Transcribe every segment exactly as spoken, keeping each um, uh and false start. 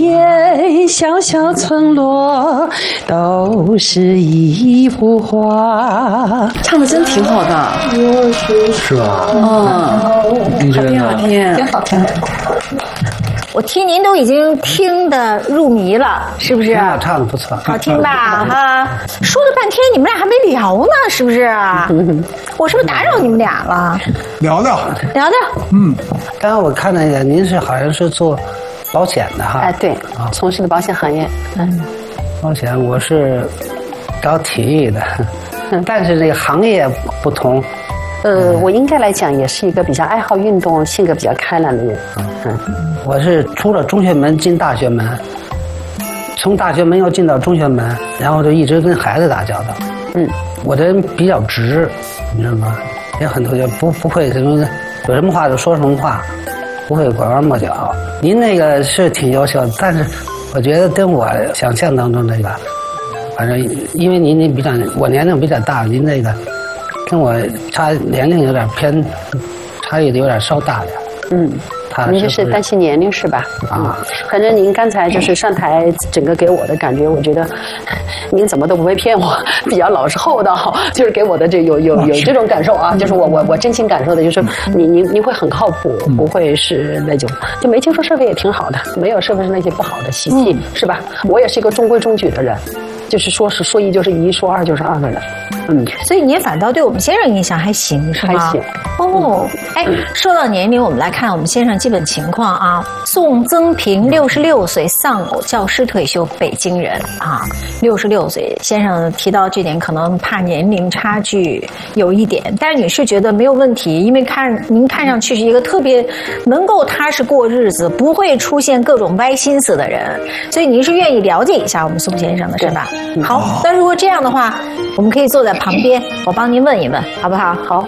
边小小村落，都是一幅画。 唱的真挺好的， 是吧？ 嗯， 你觉得呢？ 好听， 挺好听。我听您都已经听得入迷了，是不是？ 唱的不错， 好听吧？哈，说了半天你们俩还没聊呢，是不是？我是不是打扰你们俩了？ 聊聊， 聊聊。 嗯， 刚刚我看那个，您是好像是做保险的哈？ 哎，对，从事的保险行业。嗯， 保险我是搞体育的，但是这个行业不同。 呃，我应该来讲也是一个比较爱好运动、性格比较开朗的人。嗯， 我是出了中学门进大学门，从大学门又进到中学门，然后就一直跟孩子打交道。 嗯， 我这人比较直，你知道吗？也很多就不不会什么，有什么话就说什么话，不会拐弯抹角。您那个是挺优秀，但是我觉得跟我想象当中那个，反正因为您您比较我年龄比较大，您那个。跟我差年龄有点偏，差异的有点稍大点。 嗯，您这是担心年龄是吧？啊，反正您刚才就是上台整个给我的感觉，我觉得您怎么都不会骗我，比较老实厚道，就是给我的这有有有这种感受啊，就是我我我真心感受的就是您您您会很靠谱，不会是那种就没听说社会也挺好的，没有社会上那些不好的习气，嗯、是吧？我也是一个中规中矩的人。就是说是说一就是一，说二就是二的人，嗯， 所以您反倒对我们先生印象还行，是吗？ 还行。 哦，哎，说到年龄，我们来看我们先生基本情况啊。宋增平，六十六岁，丧偶，教师退休，北京人啊，六十六岁。先生提到这点，可能怕年龄差距有一点，但是女士觉得没有问题，因为看您看上去是一个特别能够踏实过日子，不会出现各种歪心思的人，所以您是愿意了解一下我们宋先生的，是吧？好，那如果这样的话，我们可以坐在旁边，我帮您问一问，好不好？好。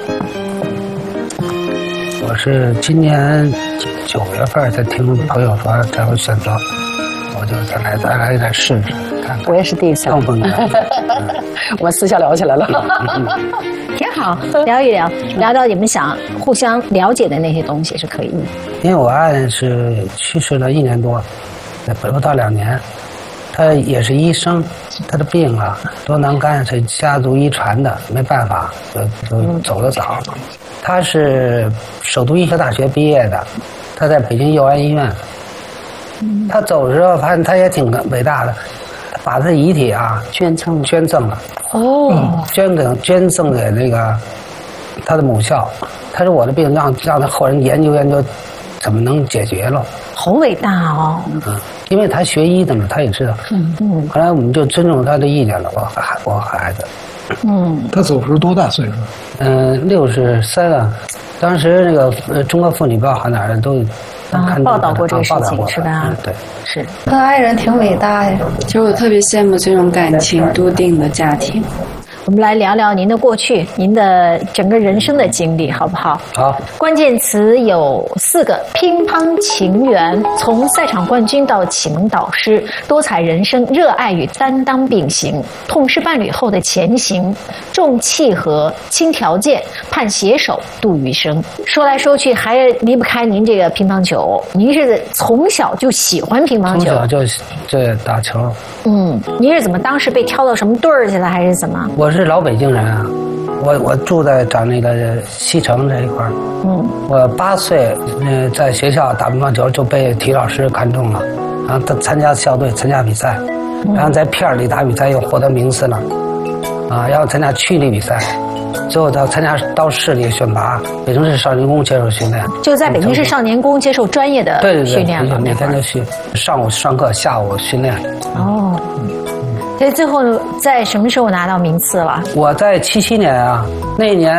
我是今年九月份才听朋友说才会选择，我就再来再来再试试看看。 我也是第一次。 更不能。 我们私下聊起来了。 挺好，聊一聊，聊聊你们想互相了解的那些东西是可以的。 因为我爱人是去世了一年多，不到两年。他也是医生，他的病啊，多囊肝是家族遗传的，没办法，就就走得早。他是首都医科大学毕业的，他在北京佑安医院。他走的时候，发现他也挺伟大的，他把他的遗体啊捐赠捐赠了。 哦， 捐给捐赠给那个他的母校。他说我的病让让他后人研究研究，怎么能解决了。 好伟大哦！ 嗯，因为他学医的嘛，他也知道。嗯嗯。后来我们就尊重他的意见了，我孩我孩子。 嗯。他走时多大岁数？ 嗯，六十三了。当时那个呃《中国妇女报》还哪儿都啊报道过这个事情是吧？ 嗯，对， 是。 跟爱人挺伟大呀。 其实我特别羡慕这种感情笃定的家庭。 我们来聊聊您的过去，您的整个人生的经历，好不好？ 好。 关键词有四个：乒乓情缘，从赛场冠军到启蒙导师，多彩人生，热爱与担当并行，痛失伴侣后的前行，重契合，轻条件，盼携手度余生。说来说去，还离不开您这个乒乓球。您是从小就喜欢乒乓球？ 从小就就打球。 嗯，您是怎么当时被挑到什么队儿去了，还是怎么？ 我是老北京人啊，我我住在长那个西城这一块儿。嗯，我八岁，呃，在学校打乒乓球就被体育老师看中了，然后他参加校队参加比赛，然后在片儿里打比赛又获得名次了，啊，然后参加区里比赛，最后到参加到市里选拔，北京市少年宫接受训练。 就在北京市少年宫接受专业的训练了。 对对对，每天都去，上午上课，下午训练。 哦。所以最后在什么时候拿到名次了？ 我在七七年啊，那一年